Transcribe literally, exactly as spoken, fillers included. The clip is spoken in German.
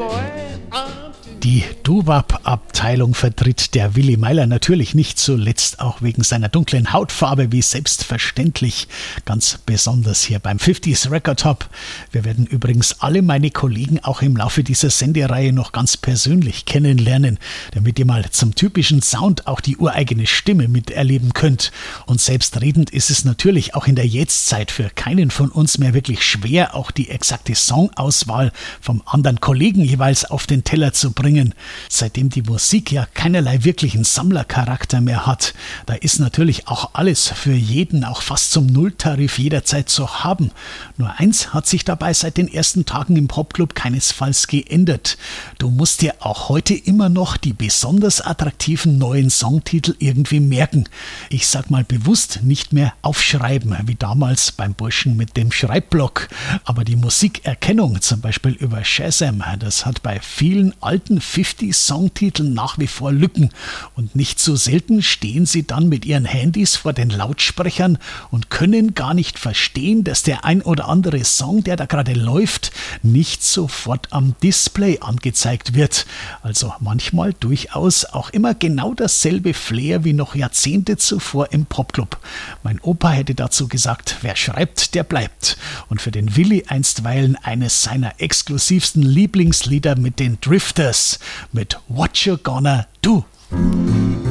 Die Doo-Wop-Abteilung vertritt der Willi Meiler natürlich nicht zuletzt auch wegen seiner dunklen Hautfarbe, wie selbstverständlich ganz besonders hier beim fünfziger Record Hop. Wir werden übrigens alle meine Kollegen auch im Laufe dieser Sendereihe noch ganz persönlich kennenlernen, damit ihr mal zum typischen Sound auch die ureigene Stimme miterleben könnt. Und selbstredend ist es natürlich auch in der Jetztzeit für keinen von uns mehr wirklich schwer, auch die exakte Songauswahl vom anderen Kollegen jeweils auf den Teller zu bringen. Seitdem die Musik ja keinerlei wirklichen Sammlercharakter mehr hat, da ist natürlich auch alles für jeden auch fast zum Nulltarif jederzeit zu haben. Nur eins hat sich dabei seit den ersten Tagen im Popclub keinesfalls geändert. Du musst dir auch heute immer noch die besonders attraktiven neuen Songtitel irgendwie merken. Ich sag mal bewusst nicht mehr aufschreiben, wie damals beim Burschen mit dem Schreibblock. Aber die Musikerkennung, zum Beispiel über Shazam, das hat bei vielen alten fünfzig-Songtiteln nach wie vor Lücken und nicht so selten stehen sie dann mit ihren Handys vor den Lautsprechern und können gar nicht verstehen, dass der ein oder andere Song, der da gerade läuft, nicht sofort am Display angezeigt wird. Also manchmal durchaus auch immer genau dasselbe Flair wie noch Jahrzehnte zuvor im Popclub. Mein Opa hätte dazu gesagt, wer schreibt, der bleibt. Und für den Willi einstweilen eines seiner exklusivsten Lieblingslieder mit den Drifters, mit What You Gonna Do.